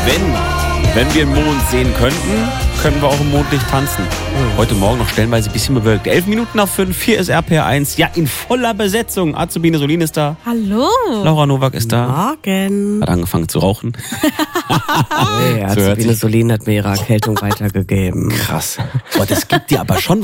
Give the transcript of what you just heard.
Wenn wir den Mond sehen könnten, können wir auch im Mondlicht tanzen. Heute Morgen noch stellenweise ein bisschen bewölkt. 11 Minuten nach 5, hier ist RPR1. Ja, in voller Besetzung. Azubine Solin ist da. Hallo. Laura Nowak ist da. Morgen. Hat angefangen zu rauchen. Azubine Solin hat mir ihre Erkältung weitergegeben. Krass. Boah, das gibt dir aber schon